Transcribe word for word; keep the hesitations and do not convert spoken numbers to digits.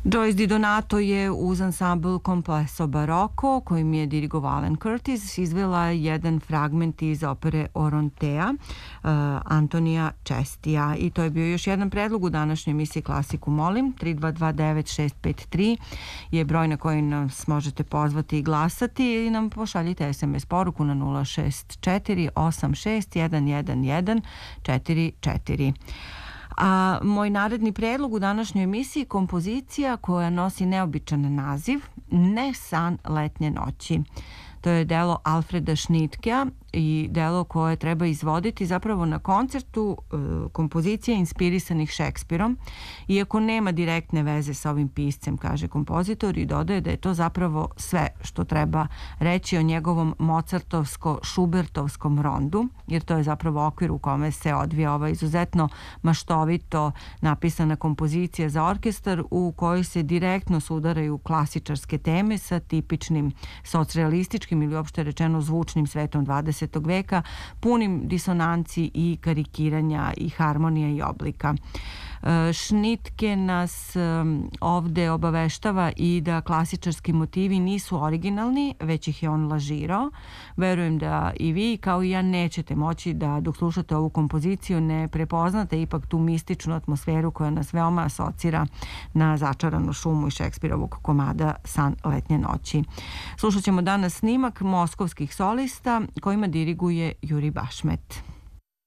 Joyce Di Donato je uz ansambl Complesso Barocco, kojim je dirigovao Alan Curtis, izvela jedan fragment iz opere Orontea uh, Antonija Čestija. I to je bio još jedan predlog u današnjoj emisiji Klasiku molim. tri dva dva devet šest pet tri je broj na koji nas možete pozvati i glasati i nam pošaljite es em es poruku na nula šest četiri osam šest jedan jedan jedan četiri četiri. A moj naredni predlog u današnjoj emisiji, kompozicija koja nosi neobičan naziv Ne san letnje noći. To je delo Alfreda Schnittkea i delo koje treba izvoditi zapravo na koncertu e, kompozicija inspirisanih Šekspirom, iako nema direktne veze sa ovim piscem, kaže kompozitor, i dodaje da je to zapravo sve što treba reći o njegovom Mozartovsko-Šubertovskom rondu, jer to je zapravo okvir u kome se odvija ova izuzetno maštovito napisana kompozicija za orkestar u kojoj se direktno sudaraju klasičarske teme sa tipičnim socrealističkim ili uopšte rečeno zvučnim svetom dvadesetog veka, punim disonanci i karikiranja i harmonija i oblika. Schnittka nas ovde obaveštava i da klasičarski motivi nisu originalni, već ih je on lažirao. Verujem da i vi, kao i ja, nećete moći da dok slušate ovu kompoziciju ne prepoznate ipak tu mističnu atmosferu koja nas veoma asocira na začaranu šumu iz Šekspirovog komada San letnje noći. Slušat ćemo danas snimak moskovskih solista kojima diriguje Juri Bašmet.